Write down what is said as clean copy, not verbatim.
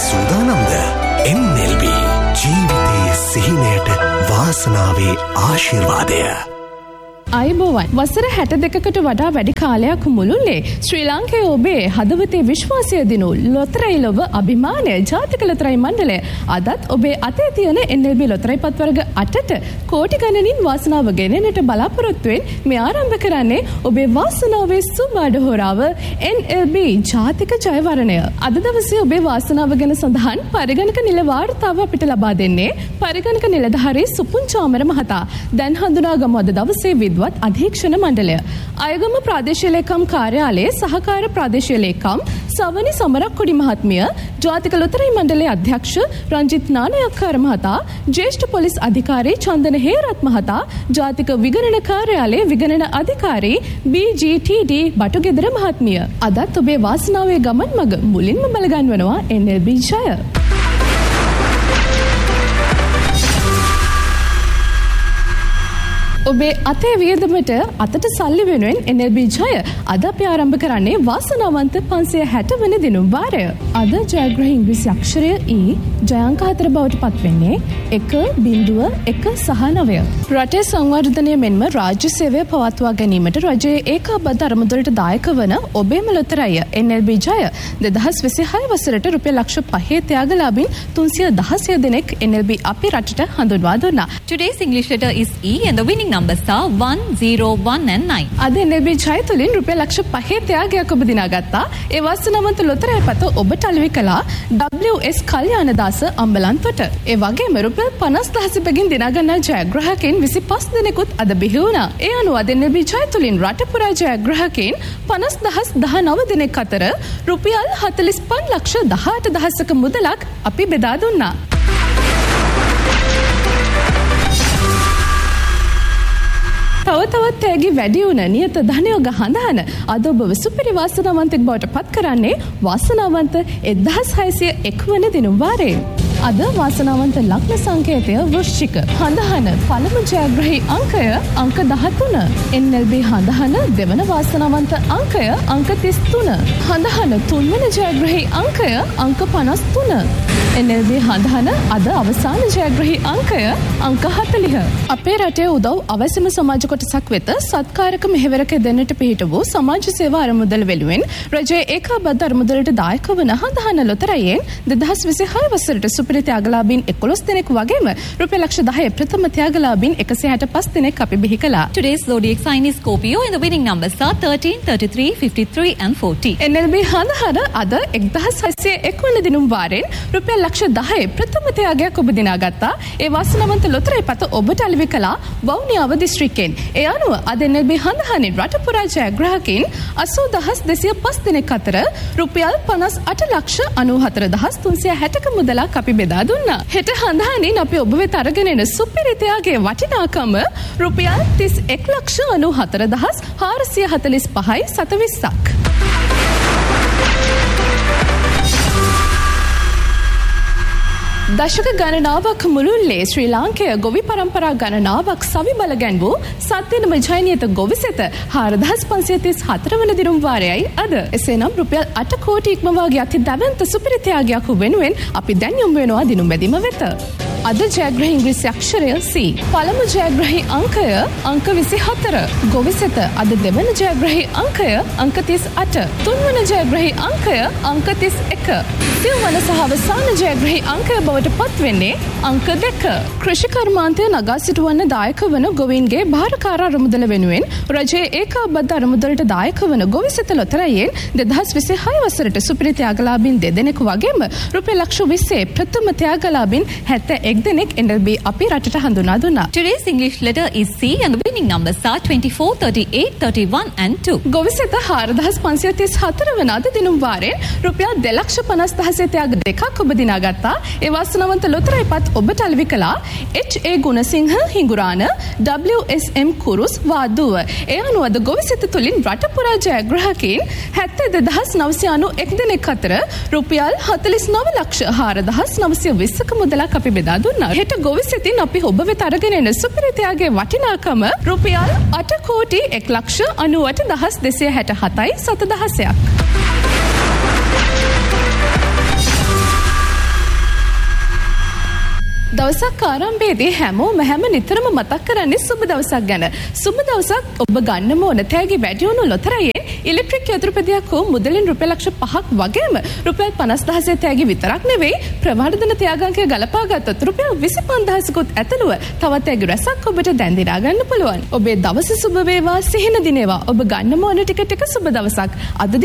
සූදානම්ද? NLB ජීවිතයේ සිහිනයට වාසනාවේ ආශිර්වාදය. අයිබෝවන් වසර 62කට වඩා වැඩි කාලයක් මුළුල්ලේ ශ්‍රී ලාංකේය ඔබේ හදවතේ විශ්වාසය දිනු ලොතරැයි ලොව අභිමානය ජාතික ලොතරැයි මණ්ඩලය අදත් ඔබේ අතේ තියෙන NLB ලොතරැයි පත් වර්ග 8ට කෝටි ගණනින් වාසනාව ගෙනෙන්නට බලාපොරොත්තුවෙන් මේ ආරම්භ කරන්නේ ඔබේ වාසනාවේ සුබාඩ හොරාව NLB ජාතික ජයවරණය. අද දවසේ ඔබේ වාසනාව ගැන සඳහන් පරිගණක නිල වාර්තාව අපිට ලබා දෙන්නේ පරිගණක නිලධාරී සුපුන් චාමර මහතා. දැන් හඳුනාගමු අද දවසේ අධීක්ෂණ මණ්ඩලය. අයගම ප්‍රාදේශීය ලේකම් කාර්යාලයේ සහකාර ප්‍රාදේශීය ලේකම් සවනි සමරක්කොඩි මහත්මිය, ජාතික ලොතරැයි මණ්ඩලයේ අධ්‍යක්ෂ රංජිත් නානයක්කාර මහතා, ජ්‍යෙෂ්ඨ පොලිස් අධිකාරී චන්දන හේරත් මහතා, ජාතික විගණන කාර්යාලයේ විගණන අධිකාරී BGTD බටුගෙදර මහත්මිය. අදත් ඔබේ වාසනාවේ ගමන් මඟ මුලින්ම බලගන්වනවා NLB ජය. ඔබේ අතේ වියදමට අතට සල්ලි වෙනුවෙන් NLB ජය අද අපි ආරම්භ කරන්නේ වාසනාවන්ත 560 වෙනි දිනුම් වාරය. අද ජයග්‍රහී ඉංග්‍රීසි අක්ෂරය E ජයාංක 4 බවට පත් වෙන්නේ 1.1 සහ 9. රටේ සංවර්ධනය මෙන්ම රාජ්‍ය සේවය පවත්වා ගැනීමට රජයේ ඒකාබද්ධ අරමුදලට දායක වන ඔබේම ලොතරැය NLB ජය 2026 වසරට රුපියල් ලක්ෂ 5 ත්‍යාගලාභීන් 316 දෙනෙක් NLB අපි රටට හඳුන්වා දුන්නා. Today's English letter is E and the winning numbers are 1, 0, 1 and 9. අද NLB ජය තුලින් රුපියල් ලක්ෂ 5 ත්‍යාගයක් ඔබ දිනාගත්තා. ඒ වාසනාවන්ත ලොතරැයි පත ඔබට අලෙවි කළා WS කල්යාණදාස අම්බලන්තොට. ඒ වගේම රුපියල් 50,000 බැගින් දිනා ගන්නා ජයග්‍රාහකයන් 25 දෙනෙකුත් අද බිහි වුණා. ඒ අනුව අද NLB ජය තුලින් රට පුරා ජයග්‍රාහකයන් 50,019 දෙනෙක් අතර රුපියල් 45,18,000ක මුදලක් අපි බෙදා දුන්නා. තවත් තෑගි වැඩි වුණ නියත ධනයෝග හඳහන අද ඔබව සුපිරි වාසනාවන්තෙක් බවට පත් කරන්නේ වාසනාවන්ත 1601 වන දිනුම් වාරයේ. අද වාසනාවන්ත ලග්න සංකේතය වෘශ්චික. හඳහන පළමු ජයග්‍රහී අංකය අංක 13. NLB හඳහන දෙවන වාසනාවන්ත අංකය අංක 33. හඳහන තුන්වන ජයග්‍රහී අංකය අංක 53. NLB හඳහන අද අවසාන ජයග්‍රහී අංකය අංක 40. අපේ රටේ උදව් අවශ්‍යම සමාජ කොටසක් වෙත සත්කාරක මෙහෙවරක දෙන්නට පිහිට වූ සමාජ සේවා අරමුදල වෙනුවෙන් රජයේ ඒකාබද්ධ අරමුදලට දායක වන හඳහන ලොතරැයියෙන් 2026 වසරට සුපිරි ත්‍යාගලාභීන් 11 දෙනෙක් වගේම රුපියල් ලක්ෂ 10 ප්‍රථම ත්‍යාගලාභීන් 165 දෙනෙක් අපි බිහි කළා. Today's zodiac sign is Scorpio and the winning numbers are 13, 33, 53 and 40. NLB හඳහන අද 1601 වන දිනුම් වාරයෙන් රුපියල් ලක්ෂ 10 ප්‍රථම ත්‍යාගයක් ඔබ දිනාගත්තා. ඒ වාසනාවන්ත ලොතරැයි පත ඔබට අලෙවි කළා වවුනියාව දිස්ත්‍රික්කයෙන්. ඒ අනුව අද NLB හඳහනින් රට පුරා ජයග්‍රාහකයන් 80005 දෙනෙක් අතර රුපියල් 58,94,360ක මුදලක් අපි බෙදා දුන්නා. හෙට හඳහනින් අපි ඔබ වෙත අරගෙන එන සුපිරි ත්‍යාගයේ වටිනාකම රුපියල් 31,94,445යි 720ක්. දශක ගණනාවක් මුළුල්ලේ ශ්‍රී ලාංකේය ගොවි පරම්පරා ගණනාවක් සවි බල ගැන්වූ සත්‍යනම ජයනියත ගොවිසෙත 4534 වන දිනුම් වාරයයි අද. එසේනම් රුපියල් 8 කෝටි ඉක්මවාගේ අති දැවැන්ත සුපිරි ත්‍යාගයක් වෙනුවෙන් අපි දැන් යොමු වෙනවා දිනුම් බැදීම වෙත. අද ජයග්‍රහී ඉංග්‍රීසි අක්ෂරය C. පළමු ජයග්‍රහී අංකය අංක 24. ගොවිසෙත අද දෙවන ජයග්‍රහී අංකය අංක 38. තුන්වන ජයග්‍රහී අංකය අංක 31. සිව්වන සහ අවසාන ජයග්‍රහී අංකය බවට පත් වෙන්නේ අංක 2. කෘෂි කර්මාන්තය නගා සිටුවන්න දායක වන ගොවීන්ගේ භාරකාර අරමුදල වෙනුවෙන් රජයේ ඒකාබද්ධ අරමුදලට දායක වන ගොවිසෙත ලොතරැයියෙන් 2026 වසරට සුපිරි ත්‍යාගලාභීන් 2 දෙනෙකු වගේම රුපියල් ලක්ෂ 20 ප්‍රථම ත්‍යාගලාභීන් 71 දෙනෙක් NLB අපි රටට හඳුනා දුන්නා. Today's English letter is C and the winning numbers are 24, 38, 31 and 2. ගොවිසෙත 4534 වන අද දිනුම් වාරයෙන් රුපියල් 2,50,000 ත්‍යාග දෙකක් ඔබ දිනාගත්තා. ඒ වාසනාවන්ත ලොතරැයි පත් ඔබට අලෙවි කළා HA ගුණසිංහ හිඟුරාන WSM කුරුස් වාදුව. ඒ අනුව අද ගොවිසෙත තුලින් රට පුරා ජයග්‍රාහකයන් 72,991 දෙනෙක් අතර රුපියල් 49,04,920ක මුදලක් අපි බෙදා දුන්නා. හෙට ගොවිසෙතින් අපි ඔබ වෙත අරගෙන එන සුපිරි ත්‍යාගයේ වටිනාකම රුපියල් 8,98,267යි 7,10ක්. දවසක් ආරම්භයේදී හැමෝම නිතරම මතක් කරන්නේ සුබ දවසක් ගැන. සුබ දවසක් ඔබ ගන්නම ඕන තෑගි වැඩි වුණු ලොතරැයියෙන් ඉලෙක්ට්‍රික් යතුරුපැදියක් හෝ මුදලින් රුපියල් ලක්ෂ 5ක් වගේම රුපියල් 50000 තෑගි විතරක් නෙවෙයි ප්‍රවර්ධන ත්‍යාගාංකය ගලපා ගත්තොත් රුපියල් 25000කුත් ඇතුළුව තවත් තෑගි රැසක් ඔබට දැන් දිනා ගන්න පුළුවන්. ඔබේ දවස සුබ වේවා, සිහින දිනේවා. ඔබ ගන්නම ඕන ටික සුබ දවසක්. අද